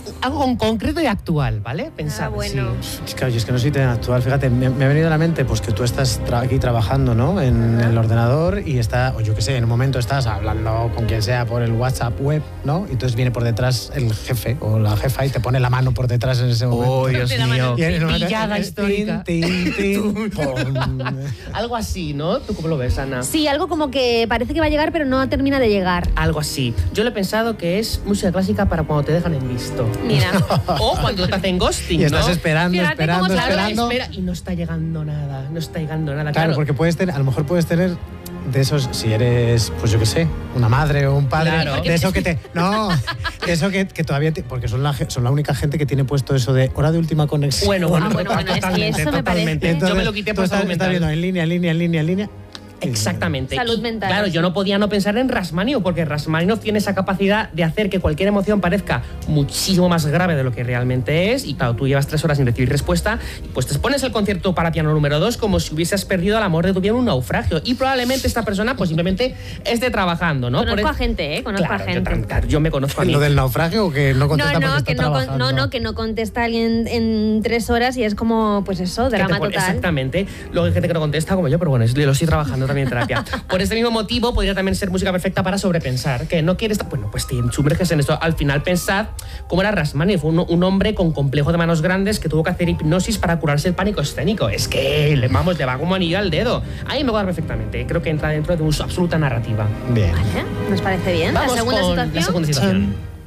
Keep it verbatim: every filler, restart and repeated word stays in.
algo con concreto y actual, ¿vale? Pensad, Ah, bueno. sí. Claro, yo es que no soy tan actual. Fíjate, me, me ha venido a la mente pues que tú estás tra- aquí trabajando, ¿no? En el ordenador y está, o yo qué sé, en un momento estás hablando con quien sea por el WhatsApp web, ¿no? Y entonces viene por detrás el jefe o la jefa y te pone la mano por detrás en ese momento. Oh, Dios mío. Y en el momento- Pillada tin, histórica. tin, tin, pum. Algo así, ¿no? ¿Tú cómo lo ves, Ana? Sí, algo como que parece que va a llegar, pero no termina de llegar. Algo así. Yo lo he pensado que es música clásica para cuando te dejan en visto. Mira. O cuando te hacen ghosting, Y estás ¿no? esperando, Fíjate esperando, cómo se Claro, esperando. espera, y no está llegando nada, no está llegando nada. Claro, Claro, porque puedes tener, a lo mejor puedes tener de esos, si eres, pues yo qué sé, una madre o un padre, Claro. de eso que te, no, de eso que, que todavía, te- porque son la, ge- son la única gente que tiene puesto eso de hora de última conexión. Bueno, bueno, Ah, bueno, bueno, es que totalmente, eso me totalmente. parece- Yo me lo quité tú por estás, salud estás mental. viendo en línea, en línea, en línea, en línea. Exactamente. Salud Y, mental, Claro, sí. yo no podía no pensar en Rachmaninoff, porque Rachmaninoff tiene esa capacidad de hacer que cualquier emoción parezca muchísimo más grave de lo que realmente es. Y claro, tú llevas tres horas sin recibir respuesta, y pues te pones el concierto para piano número dos como si hubieses perdido al amor de tu vida en un naufragio. Y probablemente esta persona, pues simplemente esté trabajando, ¿no? Conozco Por a gente, ¿eh? Conozco Claro, a yo, gente. tam- claro, yo me conozco a mí. Lo del naufragio o que no No, contesta porque no, está que no, con- trabajando. no, no, que no contesta alguien en tres horas y es como, pues eso, Que te drama pone- total. Exactamente. Luego hay gente que no contesta como yo, pero bueno, es- lo estoy trabajando también en terapia. Por este mismo motivo, podría también ser música perfecta para sobrepensar. Que no quieres. Bueno, pues te sumerges en esto. Al final, pensad cómo era Rachmaninoff, un, un hombre con complejo de manos grandes que tuvo que hacer hipnosis para curarse el pánico escénico. Es que, le- vamos, le va como anillo al dedo. Ahí me va perfectamente. Creo que entra dentro de una absoluta narrativa. Bien. Vale, nos parece bien. Vamos la segunda con situación. la segunda situación.